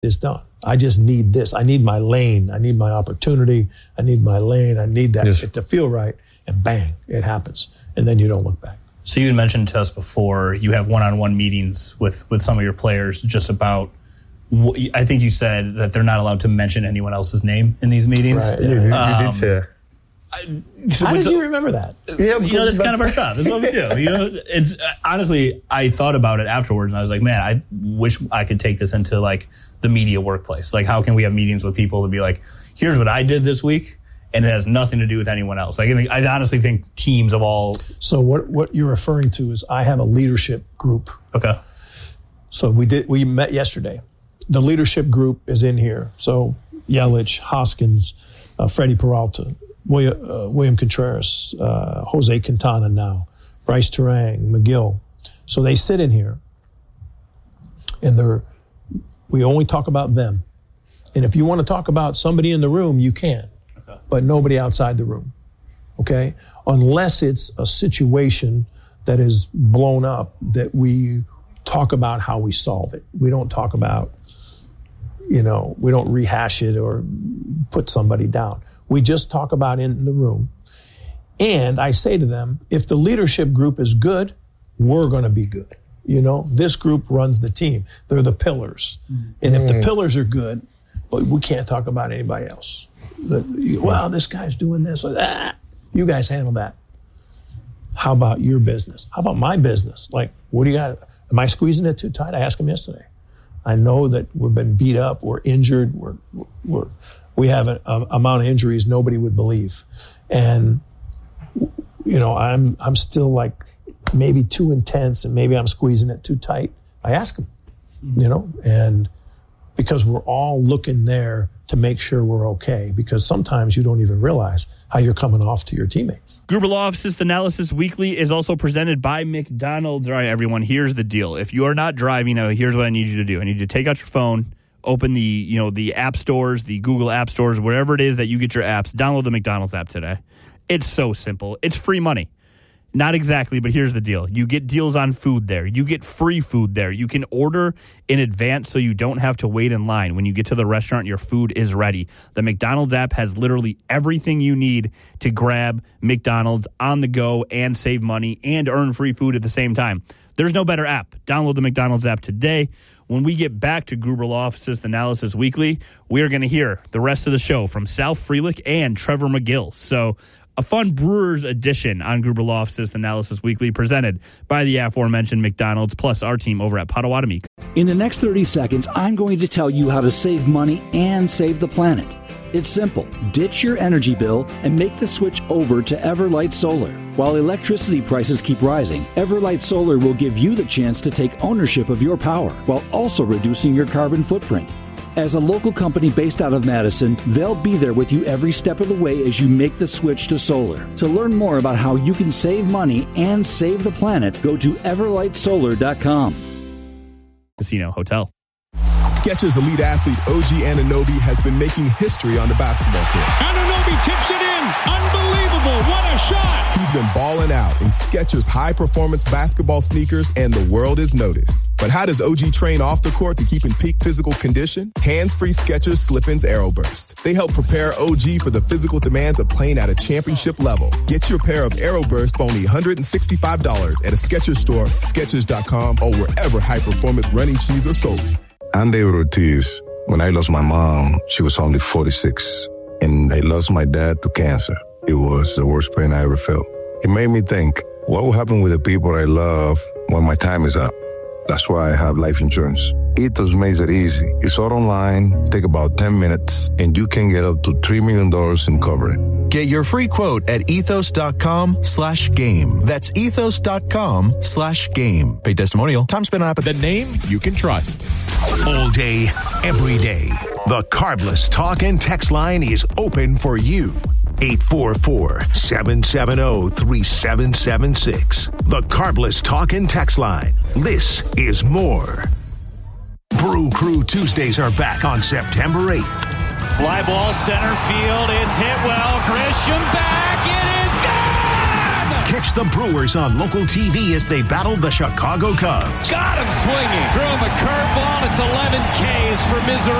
is done. I just need this. I need my lane. I need my opportunity. I need my lane. I need that to feel right. And bang, it happens. And then you don't look back. So you had mentioned to us before you have one-on-one meetings with some of your players just about, I think you said that they're not allowed to mention anyone else's name in these meetings. Right. You did say. How did you remember that? Yeah, that's kind of our job. That's what we do. It's honestly, I thought about it afterwards, and I was like, man, I wish I could take this into like the media workplace. Like, how can we have meetings with people to be like, here's what I did this week, and it has nothing to do with anyone else. Like, I honestly think teams of all. So what you're referring to is I have a leadership group. Okay. So we met yesterday. The leadership group is in here. So Yelich, Hoskins, Freddie Peralta, William Contreras, Jose Quintana now, Bryce Terang, McGill. So they sit in here, and we only talk about them. And if you want to talk about somebody in the room, you can, but nobody outside the room, okay? Unless it's a situation that is blown up that we talk about how we solve it. We don't talk about, we don't rehash it or put somebody down. We just talk about it in the room. And I say to them, if the leadership group is good, we're going to be good. This group runs the team. They're the pillars. And if the pillars are good, but we can't talk about anybody else. Well, this guy's doing this or that. You guys handle that. How about your business? How about my business? Like, what do you got? Am I squeezing it too tight? I asked him yesterday. I know that we've been beat up. We're injured. We have an amount of injuries nobody would believe. And, I'm still like maybe too intense and maybe I'm squeezing it too tight. I ask him, and because we're all looking there to make sure we're okay, because sometimes you don't even realize how you're coming off to your teammates. Gruber Law Office Analysis Weekly is also presented by McDonald's. All right, everyone, here's the deal. If you are not driving, here's what I need you to do. I need you to take out your phone, open the app stores, the Google app stores, wherever it is that you get your apps, download the McDonald's app today. It's so simple. It's free money. Not exactly, but here's the deal. You get deals on food there. You get free food there. You can order in advance so you don't have to wait in line. When you get to the restaurant, your food is ready. The McDonald's app has literally everything you need to grab McDonald's on the go and save money and earn free food at the same time. There's no better app. Download the McDonald's app today. When we get back to Gruber Law Office's Analysis Weekly, we are going to hear the rest of the show from Sal Frelick and Trevor McGill. So a fun Brewers edition on Gruber Law Office's Analysis Weekly, presented by the aforementioned McDonald's, plus our team over at Potawatomi. In the next 30 seconds, I'm going to tell you how to save money and save the planet. It's simple. Ditch your energy bill and make the switch over to Everlight Solar. While electricity prices keep rising, Everlight Solar will give you the chance to take ownership of your power while also reducing your carbon footprint. As a local company based out of Madison, they'll be there with you every step of the way as you make the switch to solar. To learn more about how you can save money and save the planet, go to everlightsolar.com. Casino Hotel. Skechers elite athlete OG Anunoby has been making history on the basketball court. Anunoby tips it in. Unbelievable. What a shot. He's been balling out in Skechers high-performance basketball sneakers, and the world has noticed. But how does OG train off the court to keep in peak physical condition? Hands-free Skechers Slip-ins Aeroburst. They help prepare OG for the physical demands of playing at a championship level. Get your pair of Aeroburst for only $165 at a Skechers store, Skechers.com, or wherever high-performance running shoes are sold. I'm David Ortiz. When I lost my mom, she was only 46. And I lost my dad to cancer. It was the worst pain I ever felt. It made me think, what will happen with the people I love when my time is up? That's why I have life insurance. Ethos makes it easy. It's all online, take about 10 minutes, and you can get up to $3 million in coverage. Get your free quote at ethos.com/game. That's ethos.com/game. Pay testimonial. Time spent on app. The name you can trust. All day, every day. The Carbless Talk and Text line is open for you. 844-770-3776. The Carbless Talk and Text line. This is more. Brew Crew Tuesdays are back on September 8th. Fly ball center field. It's hit well. Grisham back. It is gone! Catch the Brewers on local TV as they battle the Chicago Cubs. Got him swinging. Threw him a curveball. It's 11 Ks for Misery.